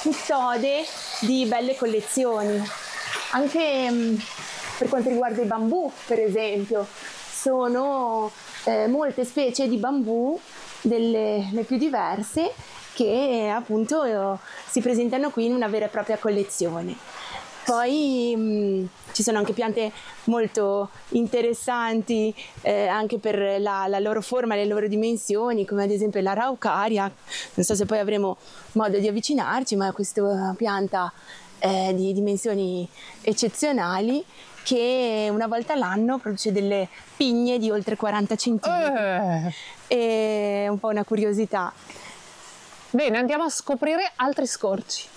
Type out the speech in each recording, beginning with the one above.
custode di belle collezioni. Anche per quanto riguarda i bambù, per esempio, sono molte specie di bambù, le più diverse, che appunto si presentano qui in una vera e propria collezione. Poi ci sono anche piante molto interessanti anche per la loro forma, le loro dimensioni, come ad esempio l'Araucaria. Non so se poi avremo modo di avvicinarci, ma è questa pianta di dimensioni eccezionali che una volta all'anno produce delle pigne di oltre 40 centimetri. È un po' una curiosità. Bene, andiamo a scoprire altri scorci.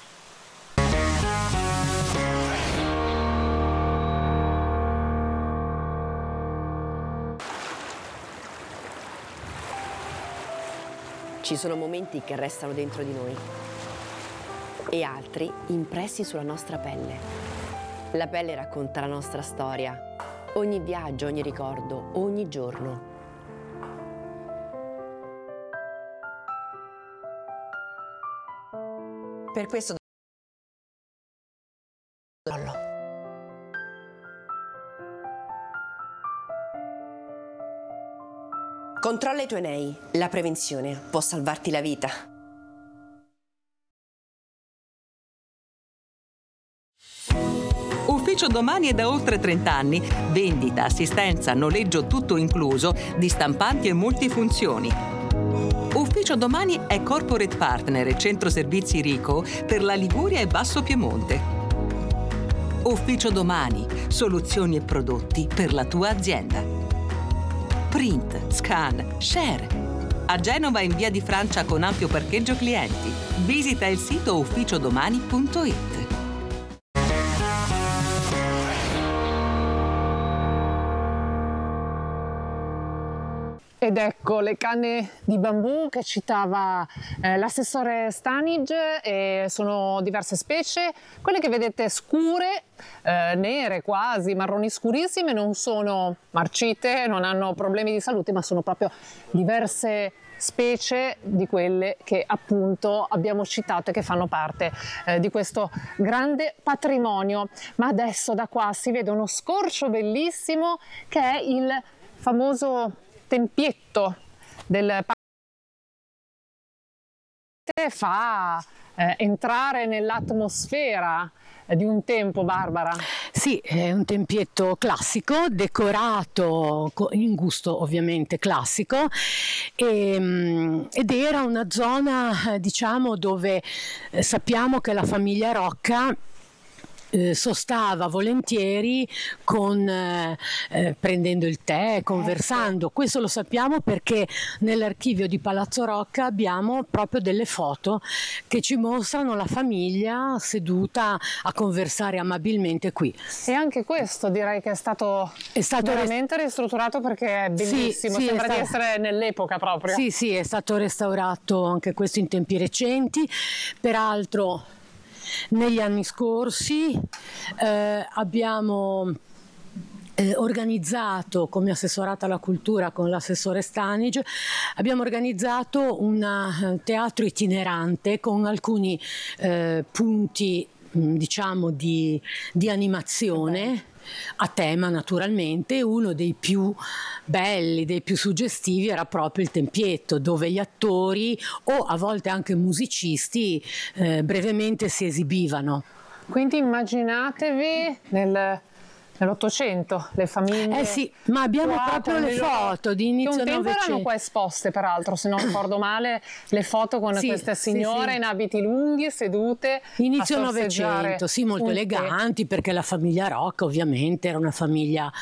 Ci sono momenti che restano dentro di noi e altri impressi sulla nostra pelle. La pelle racconta la nostra storia, ogni viaggio, ogni ricordo, ogni giorno. Per questo controlla i tuoi nei, la prevenzione può salvarti la vita. Ufficio Domani è da oltre 30 anni. Vendita, assistenza, noleggio tutto incluso di stampanti e multifunzioni. Ufficio Domani è corporate partner e centro servizi Rico per la Liguria e Basso Piemonte. Ufficio Domani, soluzioni e prodotti per la tua azienda. Print, scan, share. A Genova in via di Francia con ampio parcheggio clienti. Visita il sito ufficiodomani.it. Ed ecco le canne di bambù che citava l'assessore Stanic, e sono diverse specie. Quelle che vedete scure, nere quasi, marroni scurissime, non sono marcite, non hanno problemi di salute, ma sono proprio diverse specie di quelle che appunto abbiamo citato e che fanno parte di questo grande patrimonio. Ma adesso da qua si vede uno scorcio bellissimo che è il famoso tempietto del fa entrare nell'atmosfera di un tempo, Barbara. Sì, è un tempietto classico, decorato in gusto ovviamente classico, ed era una zona, diciamo, dove sappiamo che la famiglia Rocca sostava volentieri prendendo il tè, conversando. Questo lo sappiamo perché nell'archivio di Palazzo Rocca abbiamo proprio delle foto che ci mostrano la famiglia seduta a conversare amabilmente qui. E anche questo direi che è stato veramente ristrutturato, perché è bellissimo, sì, sembra di essere nell'epoca proprio. Sì, sì, è stato restaurato anche questo in tempi recenti. Peraltro negli anni scorsi abbiamo organizzato, come assessorata alla cultura con l'assessore Stanic, abbiamo organizzato un teatro itinerante con alcuni punti, diciamo, di animazione a tema, naturalmente. Uno dei più belli, dei più suggestivi era proprio il tempietto, dove gli attori o a volte anche musicisti brevemente si esibivano. Quindi immaginatevi nell'Ottocento le famiglie. Sì, ma abbiamo proprio le foto di inizio Novecento. Un tempo Novecento. erano qua esposte, peraltro, se non ricordo male, le foto con queste signore in abiti lunghi sedute inizio a sorseggiare. Novecento, sì, molto eleganti, perché la famiglia Rocca ovviamente era una famiglia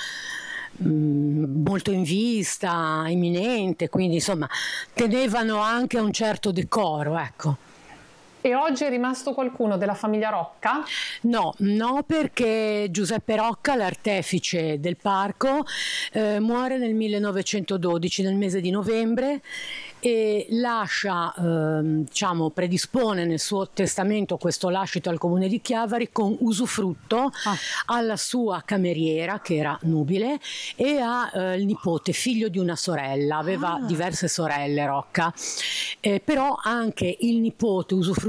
molto in vista, imminente, quindi insomma tenevano anche un certo decoro, ecco. E oggi è rimasto qualcuno della famiglia Rocca? No, perché Giuseppe Rocca, l'artefice del parco, muore nel 1912, nel mese di novembre, e lascia, diciamo, predispone nel suo testamento questo lascito al comune di Chiavari con usufrutto alla sua cameriera, che era nubile, e al nipote, figlio di una sorella. Aveva diverse sorelle Rocca, però anche il nipote usufruttò